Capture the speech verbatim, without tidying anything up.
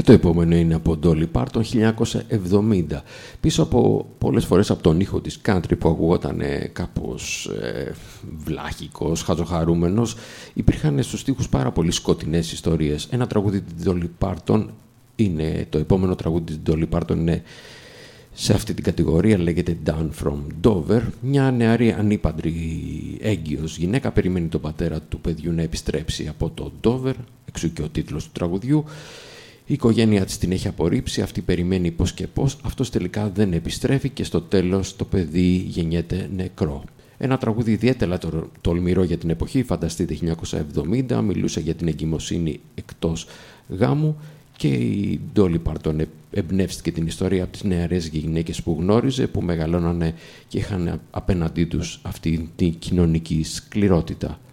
το επόμενο είναι από Dolly Parton χίλια εννιακόσια εβδομήντα. Πίσω από πολλές φορές από τον ήχο της country που ακουγόταν κάπως ε, βλάχικος, χαζοχαρούμενος, υπήρχαν στους στίχους πάρα πολύ σκοτεινές ιστορίες. Ένα τραγούδι της Dolly Parton είναι, το επόμενο τραγούδι της Dolly Parton είναι σε αυτή την κατηγορία, λέγεται Down from Dover. Μια νεαρή ανήπαντρη έγκυος γυναίκα περιμένει τον πατέρα του παιδιού να επιστρέψει από το Dover, εξού και ο τίτλος του τραγουδιού. Η οικογένειά της την έχει απορρίψει, αυτή περιμένει πώς και πώς, αυτός τελικά δεν επιστρέφει και στο τέλος το παιδί γεννιέται νεκρό. Ένα τραγούδι ιδιαίτερα τολμηρό για την εποχή, φανταστείτε χίλια εννιακόσια εβδομήντα, μιλούσε για την εγκυμοσύνη εκτός γάμου και η Dolly Parton εμπνεύστηκε την ιστορία από τις νεαρές γυναίκες που γνώριζε, που μεγαλώνανε και είχαν απέναντί τους αυτή την κοινωνική σκληρότητα.